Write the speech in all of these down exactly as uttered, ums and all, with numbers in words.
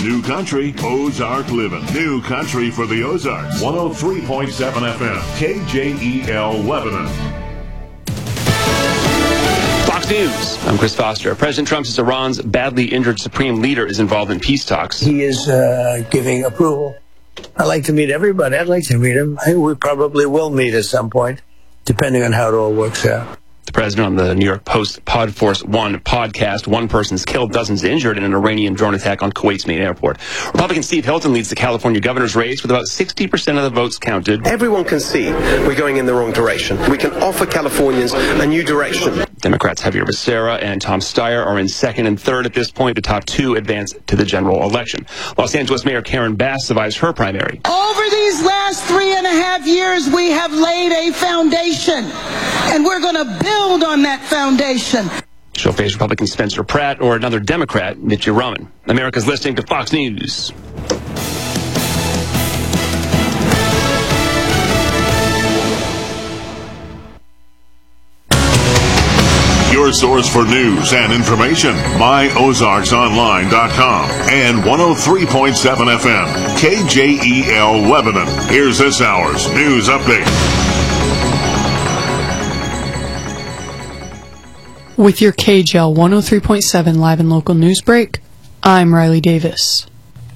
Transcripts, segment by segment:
New Country, Ozark Living. New Country for the Ozarks. one oh three point seven F M, K J E L Lebanon. Fox News. I'm Chris Foster. President Trump says Iran's badly injured supreme leader is involved in peace talks. He is uh, giving approval. I'd like to meet everybody. I'd like to meet him. I, we probably will meet at some point, depending on how it all works out. The president on the New York Post Podforce One podcast. One person's killed, dozens injured in an Iranian drone attack on Kuwait's main airport. Republican Steve Hilton leads the California governor's race with about sixty percent of the votes counted. Everyone can see we're going in the wrong direction. We can offer Californians a new direction. Democrats Javier Becerra and Tom Steyer are in second and third at this point. The top two advance to the general election. Los Angeles Mayor Karen Bass survives her primary. Over these last three and a half years, we have laid a foundation, and we're going to build on that foundation. She'll face Republican Spencer Pratt or another Democrat, Mitt Romney. America's listening to Fox News. Your source for news and information, my ozarks online dot com and one oh three point seven F M, K J E L Lebanon. Here's this hour's news update. With your K J L one oh three point seven live and local news break, I'm Riley Davis.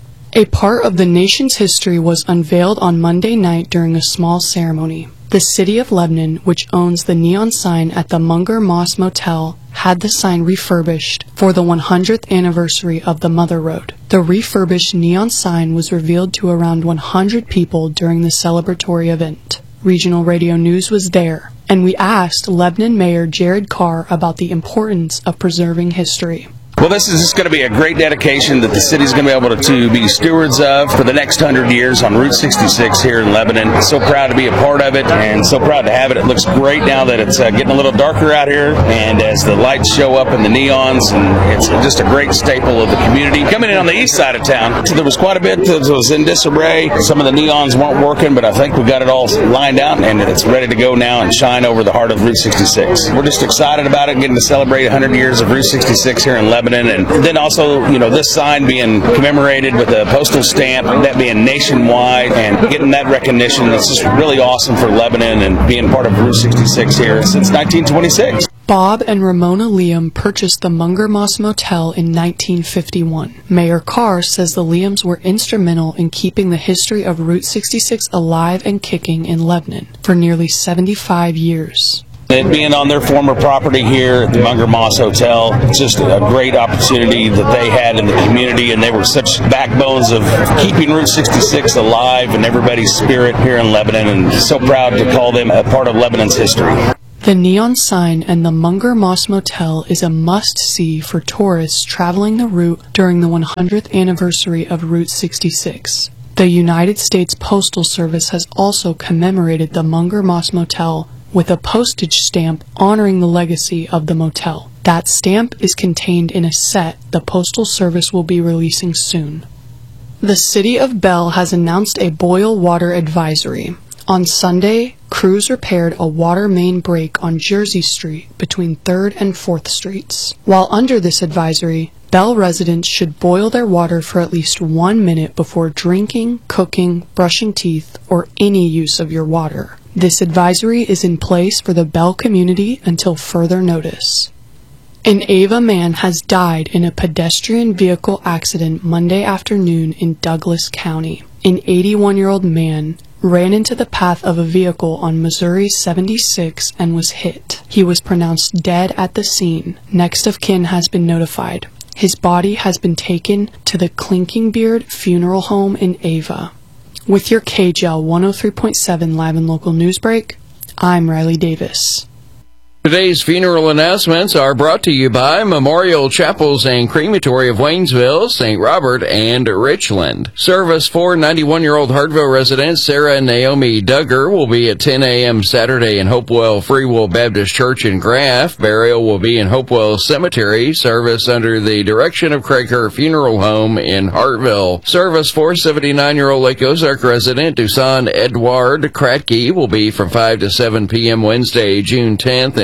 A part of the nation's history was unveiled on Monday night during a small ceremony. The city of Lebanon, which owns the neon sign at the Munger Moss Motel, had the sign refurbished for the one hundredth anniversary of the Mother Road. The refurbished neon sign was revealed to around one hundred people during the celebratory event. Regional Radio News was there, and we asked Lebanon Mayor Jared Carr about the importance of preserving history. Well, this is just going to be a great dedication that the city's going to be able to, to be stewards of for the next hundred years on Route sixty-six here in Lebanon. So proud to be a part of it and so proud to have it. It looks great now that it's uh, getting a little darker out here, and as the lights show up in the neons, and it's just a great staple of the community. Coming in on the east side of town, so there was quite a bit that was in disarray. Some of the neons weren't working, but I think we got it all lined out, and it's ready to go now and shine over the heart of Route sixty-six. We're just excited about it, getting to celebrate one hundred years of Route sixty-six here in Lebanon. And then also, you know, this sign being commemorated with a postal stamp, that being nationwide, and getting that recognition. It's just really awesome for Lebanon and being part of Route sixty-six here since nineteen twenty-six. Bob and Ramona Liam purchased the Munger Moss Motel in nineteen fifty-one. Mayor Carr says the Liams were instrumental in keeping the history of Route sixty-six alive and kicking in Lebanon for nearly seventy-five years. It being on their former property here at the Munger Moss Hotel, it's just a great opportunity that they had in the community, and they were such backbones of keeping Route sixty-six alive in everybody's spirit here in Lebanon, and so proud to call them a part of Lebanon's history. The neon sign and the Munger Moss Motel is a must-see for tourists traveling the route during the one hundredth anniversary of Route sixty-six. The United States Postal Service has also commemorated the Munger Moss Motel with a postage stamp honoring the legacy of the motel. That stamp is contained in a set the Postal Service will be releasing soon. The City of Bell has announced a boil water advisory. On Sunday, crews repaired a water main break on Jersey Street between third and fourth Streets. While under this advisory, Bell residents should boil their water for at least one minute before drinking, cooking, brushing teeth, or any use of your water. This advisory is in place for the Bell community until further notice. An Ava man has died in a pedestrian vehicle accident Monday afternoon in Douglas County. An eighty-one-year-old man ran into the path of a vehicle on Missouri seventy-six and was hit. He was pronounced dead at the scene. Next of kin has been notified. His body has been taken to the Clinking Beard Funeral Home in Ava. With your K J L one oh three point seven live and local news break, I'm Riley Davis. Today's funeral announcements are brought to you by Memorial Chapels and Crematory of Waynesville, Saint Robert, and Richland. Service for ninety-one-year-old Hartville resident Sarah and Naomi Duggar will be at ten a.m. Saturday in Hopewell Free Will Baptist Church in Graff. Burial will be in Hopewell Cemetery. Service under the direction of Craig Kerr Funeral Home in Hartville. Service for seventy-nine-year-old Lake Ozark resident Dusan Edward Kratke will be from five to seven p.m. Wednesday, June tenth in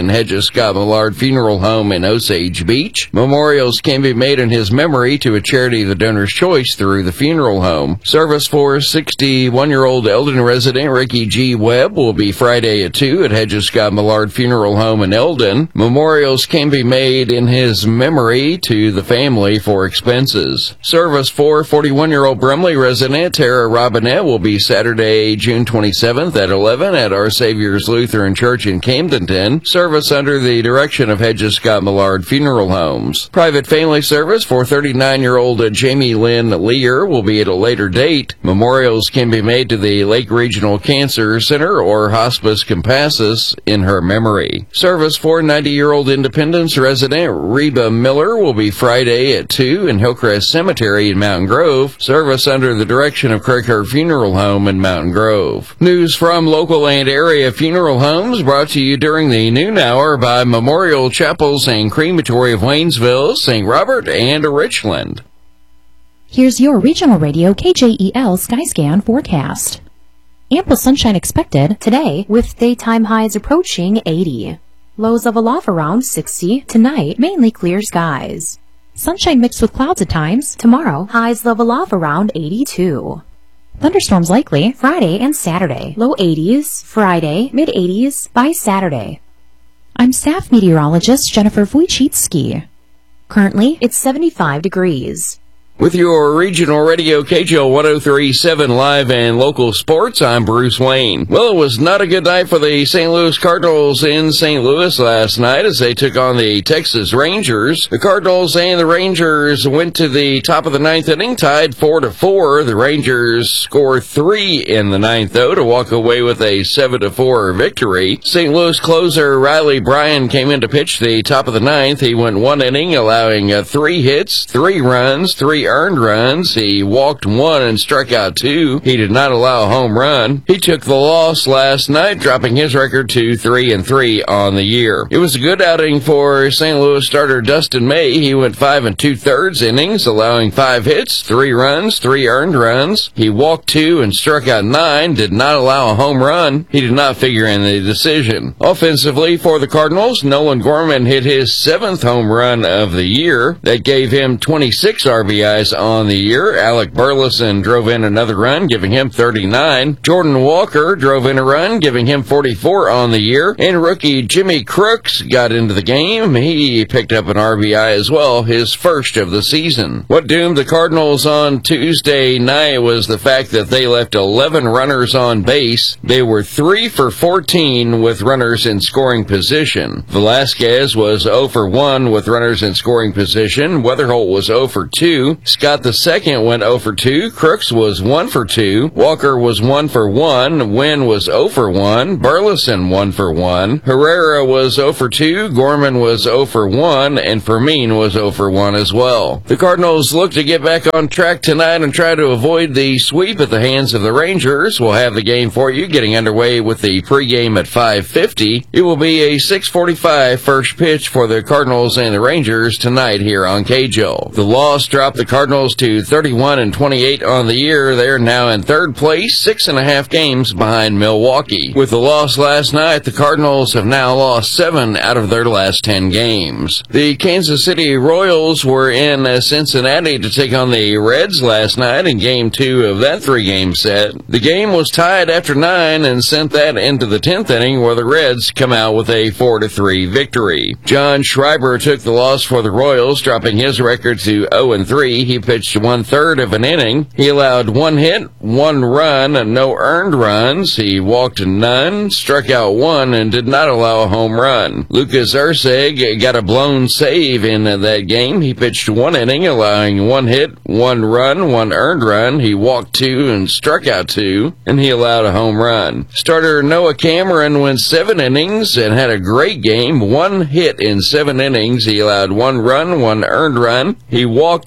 and Hedges Scott Millard Funeral Home in Osage Beach. Memorials can be made in his memory to a charity of the donor's choice through the funeral home. Service for sixty-one-year-old Eldon resident Ricky G. Webb will be Friday at two at Hedges Scott Millard Funeral Home in Eldon. Memorials can be made in his memory to the family for expenses. Service for forty-one-year-old Brumley resident Tara Robinette will be Saturday, June twenty-seventh at eleven at Our Savior's Lutheran Church in Camdenton. Service under the direction of Hedges Scott Millard Funeral Homes. Private family service for thirty-nine-year-old Jamie Lynn Lear will be at a later date. Memorials can be made to the Lake Regional Cancer Center or Hospice Compassus in her memory. Service for ninety-year-old Independence resident Reba Miller will be Friday at two in Hillcrest Cemetery in Mountain Grove. Service under the direction of Craigheart Funeral Home in Mountain Grove. News from local and area funeral homes brought to you during the noon hour by Memorial Chapels and Crematory of Waynesville, Saint Robert, and Richland. Here's your regional radio K J E L Skyscan forecast. Ample sunshine expected today with daytime highs approaching eighty. Lows of aloft around sixty. Tonight, mainly clear skies. Sunshine mixed with clouds at times. Tomorrow, highs level off around eighty-two. Thunderstorms likely Friday and Saturday. Low eighties. Friday, mid eighties by Saturday. I'm staff meteorologist Jennifer Wojcicki. Currently, it's seventy-five degrees. With your regional radio K J O one oh three point seven live and local sports, I'm Bruce Wayne. Well, it was not a good night for the Saint Louis Cardinals in Saint Louis last night as they took on the Texas Rangers. The Cardinals and the Rangers went to the top of the ninth inning, tied four to four. The Rangers scored three in the ninth, though, to walk away with a seven to four victory. Saint Louis closer Riley Bryan came in to pitch the top of the ninth. He went one inning, allowing uh, three hits, three runs, three earned runs. He walked one and struck out two. He did not allow a home run. He took the loss last night, dropping his record to three and three on the year. It was a good outing for Saint Louis starter Dustin May. He went five and two thirds innings, allowing five hits, three runs, three earned runs. He walked two and struck out nine, did not allow a home run. He did not figure in the decision. Offensively for the Cardinals, Nolan Gorman hit his seventh home run of the year. That gave him twenty-six R B Is on the year. Alec Burleson drove in another run, giving him thirty-nine. Jordan Walker drove in a run, giving him forty-four on the year. And rookie Jimmy Crooks got into the game. He picked up an R B I as well, his first of the season. What doomed the Cardinals on Tuesday night was the fact that they left eleven runners on base. They were three for fourteen with runners in scoring position. Velasquez was zero for one with runners in scoring position. Weatherholt was zero for two. Scott the second went zero for two. Crooks was one for two. Walker was one for one. Wynn was zero for one. Burleson one for one. Herrera was zero for two. Gorman was zero for one. And Fermin was zero for one as well. The Cardinals look to get back on track tonight and try to avoid the sweep at the hands of the Rangers. We'll have the game for you getting underway with the pregame at five fifty. It will be a six forty-five first pitch for the Cardinals and the Rangers tonight here on K J O. The loss dropped the Cardinals to thirty-one and twenty-eight on the year. They're now in third place, six and a half games behind Milwaukee. With the loss last night, the Cardinals have now lost seven out of their last ten games. The Kansas City Royals were in uh, Cincinnati to take on the Reds last night in game two of that three-game set. The game was tied after nine and sent that into the tenth inning where the Reds come out with a four to three victory. John Schreiber took the loss for the Royals, dropping his record to oh and three. He pitched one-third of an inning. He allowed one hit, one run, and no earned runs. He walked none, struck out one, and did not allow a home run. Lucas Erceg got a blown save in that game. He pitched one inning, allowing one hit, one run, one earned run. He walked two and struck out two, and he allowed a home run. Starter Noah Cameron went seven innings and had a great game. One hit in seven innings. He allowed one run, one earned run. He walked none.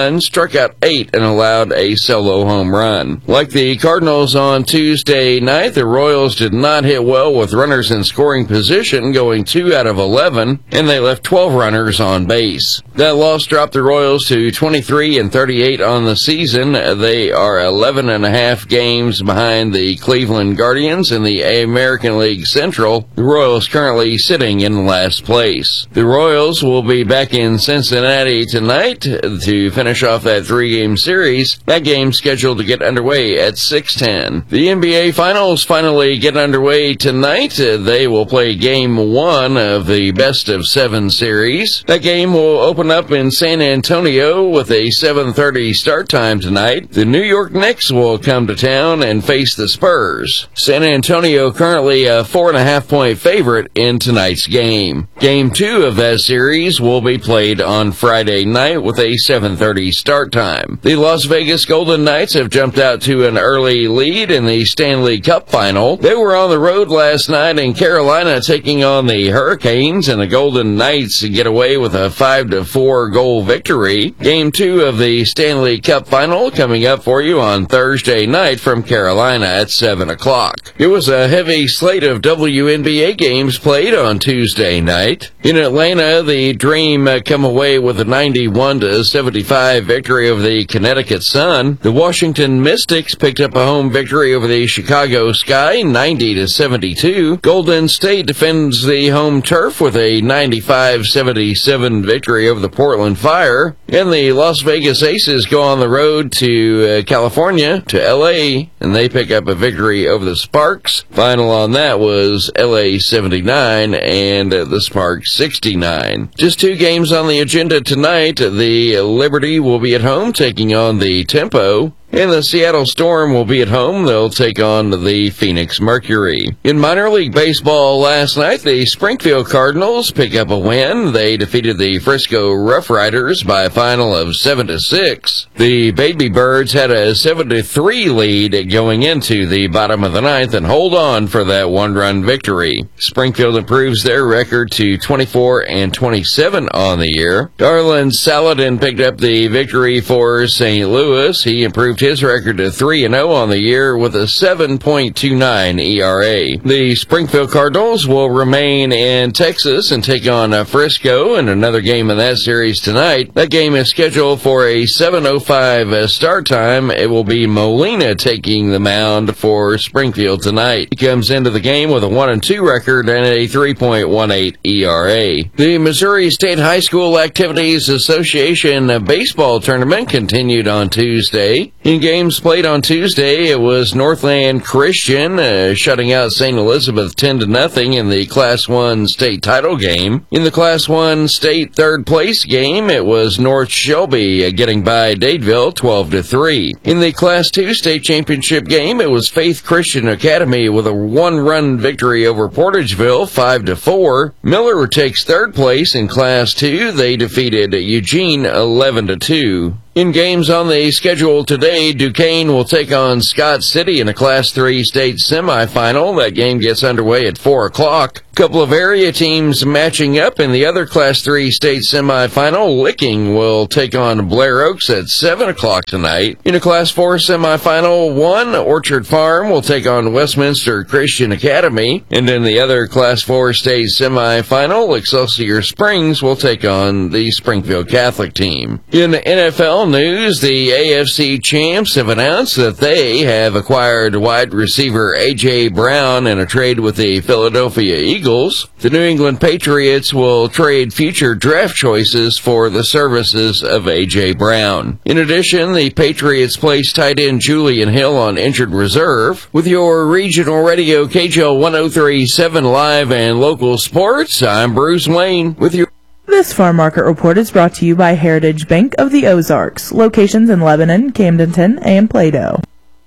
runs, struck out eight, and allowed a solo home run. Like the Cardinals on Tuesday night, the Royals did not hit well with runners in scoring position, going two out of eleven, and they left twelve runners on base. That loss dropped the Royals to twenty-three and thirty-eight on the season. They are eleven and a half games behind the Cleveland Guardians in the American League Central. The Royals currently sitting in last place. The Royals will be back in Cincinnati tonight to finish off that three-game series. That game scheduled to get underway at six ten. The N B A Finals finally get underway tonight. They will play game one of the best of seven series. That game will open up in San Antonio with a seven thirty start time tonight. The New York Knicks will come to town and face the Spurs. San Antonio currently a four and a half point favorite in tonight's game. Game two of that series will be played on Friday night with a seven thirty start time. The Las Vegas Golden Knights have jumped out to an early lead in the Stanley Cup final. They were on the road last night in Carolina taking on the Hurricanes, and the Golden Knights get away with a five to four goal victory. Game two of the Stanley Cup final coming up for you on Thursday night from Carolina at seven o'clock. It was a heavy slate of W N B A games played on Tuesday night. In Atlanta, the Dream come away with a ninety-one to seventy-five victory over the Connecticut Sun. The Washington Mystics picked up a home victory over the Chicago Sky, ninety to seventy-two. Golden State defends the home turf with a ninety-five seventy-seven victory over the Portland Fire. And the Las Vegas Aces go on the road to uh, California, to L A, and they pick up a victory over the Sparks. Final on that was L A seventy-nine and uh, the Sparks sixty-nine. Just two games on the agenda tonight. The Liberty will be at home taking on the Tempo. And the Seattle Storm will be at home. They'll take on the Phoenix Mercury. In minor league baseball last night, the Springfield Cardinals pick up a win. They defeated the Frisco Rough Riders by a final of seven to six. The Baby Birds had a seven to three lead going into the bottom of the ninth and hold on for that one-run victory. Springfield improves their record to twenty-four and twenty-seven on the year. Darlin Saladin picked up the victory for Saint Louis. He improved his record to three and oh on the year with a seven point two nine E R A. The Springfield Cardinals will remain in Texas and take on Frisco in another game in that series tonight. That game is scheduled for a seven oh five start time. It will be Molina taking the mound for Springfield tonight. He comes into the game with a one and two record and a three point one eight E R A. The Missouri State High School Activities Association baseball tournament continued on Tuesday. In games played on Tuesday, it was Northland Christian uh, shutting out Saint Elizabeth ten to nothing in the Class one state title game. In the Class one state third place game, it was North Shelby uh, getting by Dadeville twelve to three. In the Class two state championship game, it was Faith Christian Academy with a one-run victory over Portageville five to four. Miller takes third place in Class two. They defeated Eugene eleven to two. In games on the schedule today, Duquesne will take on Scott City in a Class three state semifinal. That game gets underway at four o'clock. A couple of area teams matching up in the other Class three state semifinal. Licking will take on Blair Oaks at seven o'clock tonight. In a Class four semifinal, one, Orchard Farm will take on Westminster Christian Academy. And in the other Class four state semifinal, Excelsior Springs will take on the Springfield Catholic team. In N F L news, the A F C champs have announced that they have acquired wide receiver A J. Brown in a trade with the Philadelphia Eagles. The New England Patriots will trade future draft choices for the services of A J. Brown. In addition, the Patriots placed tight end Julian Hill on injured reserve. With your regional radio K J L one oh three point seven live and local sports, I'm Bruce Wayne with your This Farm Market Report is brought to you by Heritage Bank of the Ozarks, locations in Lebanon, Camdenton, and Plato.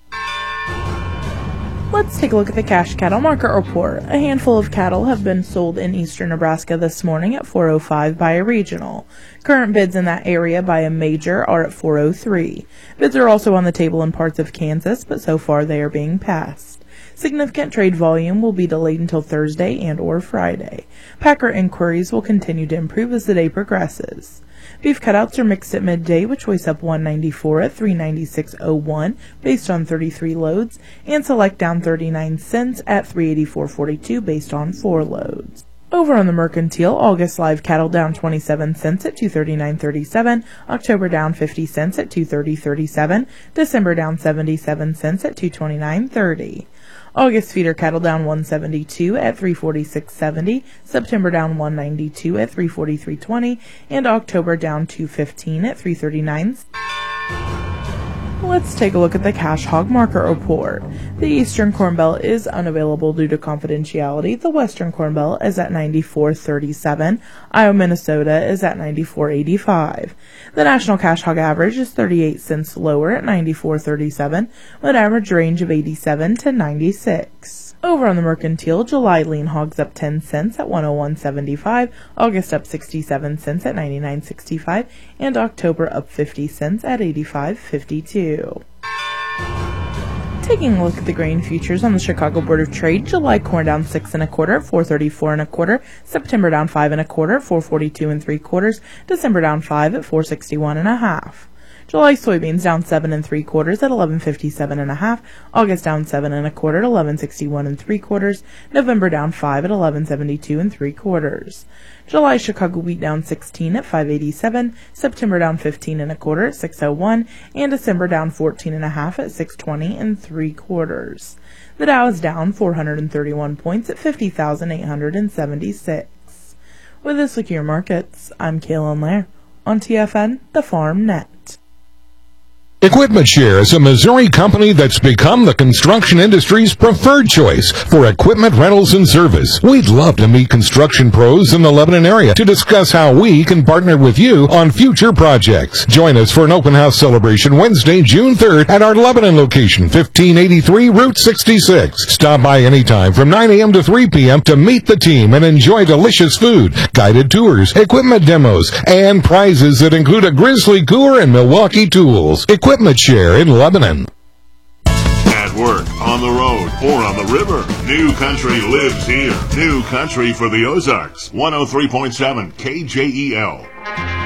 Let's take a look at the cash cattle market report. A handful of cattle have been sold in eastern Nebraska this morning at four oh five by a regional. Current bids in that area by a major are at four oh three. Bids are also on the table in parts of Kansas, but so far they are being passed. Significant trade volume will be delayed until Thursday and or Friday. Packer inquiries will continue to improve as the day progresses. Beef cutouts are mixed at midday with choice up one ninety-four at three ninety-six oh one based on thirty-three loads, and select down thirty-nine cents at three eighty-four forty-two based on four loads. Over on the Mercantile, August live cattle down twenty-seven cents at two thirty-nine thirty-seven, October down fifty cents at two thirty thirty-seven, December down seventy-seven cents at two twenty-nine thirty. August feeder cattle down one seventy-two at three forty-six seventy, September down one ninety-two at three forty-three twenty, and October down two fifteen at three thirty-nine. Let's take a look at the cash hog market report. The Eastern Corn Belt is unavailable due to confidentiality. The Western Corn Belt is at ninety-four thirty-seven. Iowa, Minnesota is at ninety-four eighty-five. The national cash hog average is thirty-eight cents lower at ninety-four thirty-seven, with an average range of eighty-seven to ninety-six. Over on the Mercantile, July lean hogs up ten cents at one oh one seventy-five, August up sixty-seven cents at ninety-nine sixty-five, and October up fifty cents at eighty-five fifty-two. Taking a look at the grain futures on the Chicago Board of Trade, July corn down six and a quarter, four thirty-four and a quarter, September down five and a quarter, four forty-two and three quarters, December down five at four sixty-one and a half. July soybeans down seven and three quarters at eleven fifty-seven and a half, August down seven and a quarter at eleven sixty-one and three quarters, November down five at eleven seventy-two and three quarters. July Chicago wheat down sixteen at five eighty-seven, September down fifteen and a quarter at six oh one, and December down fourteen and a half at six twenty and three quarters. The Dow is down four hundred thirty-one points at fifty thousand eight hundred seventy-six. With this look at your markets, I'm Kaylin Lair on T F N, the Farm Net. Equipment Share is a Missouri company that's become the construction industry's preferred choice for equipment rentals and service. We'd love to meet construction pros in the Lebanon area to discuss how we can partner with you on future projects. Join us for an open house celebration Wednesday, June third at our Lebanon location, fifteen eighty-three Route sixty-six. Stop by anytime from nine a.m. to three p.m. to meet the team and enjoy delicious food, guided tours, equipment demos, and prizes that include a Grizzly cooler and Milwaukee tools. Equipment Share in Lebanon. At work, on the road, or on the river, New Country lives here. New Country for the Ozarks. one oh three point seven K J E L.